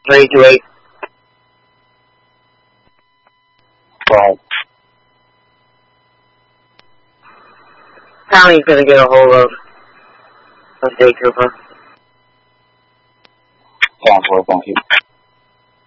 328. Right. County's gonna get a hold of State Trooper. Sounds well, thank you.